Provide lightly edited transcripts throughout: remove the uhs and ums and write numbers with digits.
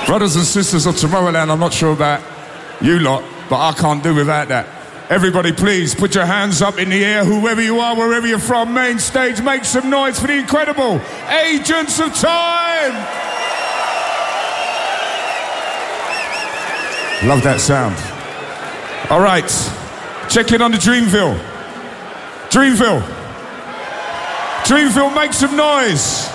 Brothers and sisters of Tomorrowland, I'm not sure about you lot, but I can't do without that. Everybody, please, put your hands up in the air, whoever you are, wherever you're from, main stage, make some noise for the incredible Agents of Time! Love that sound. All right, check in on the Dreamville. Dreamville, make some noise.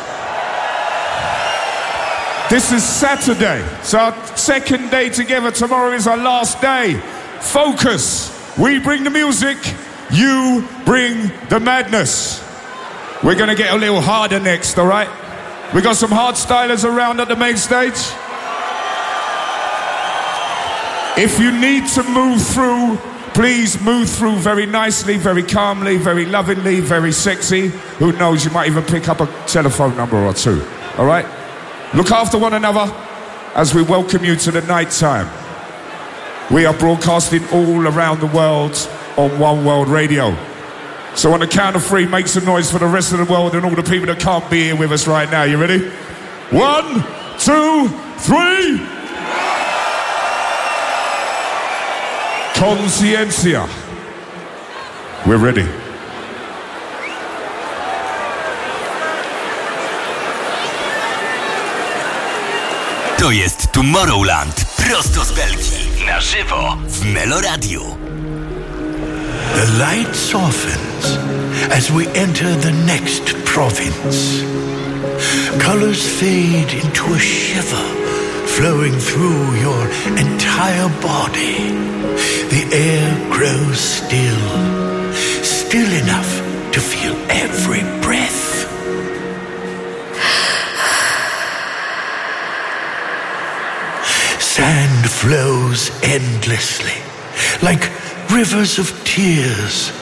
This is Saturday. It's our second day together. Tomorrow is our last day. Focus. We bring the music. You bring the madness. We're going to get a little harder next, all right? We got some hard stylers around at the main stage. If you need to move through, please move through very nicely, very calmly, very lovingly, very sexy. Who knows, you might even pick up a telephone number or two, all right? Look after one another as we welcome you to the night time. We are broadcasting all around the world on One World Radio. So on the count of 3, make some noise for the rest of the world and all the people that can't be here with us right now. You ready? 1, 2, 3. Conciencia. We're ready. To jest Tomorrowland, prosto z Belgii, na żywo w Meloradiu. The light softens as we enter the next province. Colors fade into a shiver, flowing through your entire body. The air grows still, still enough to feel every breath. Sand flows endlessly, like rivers of tears,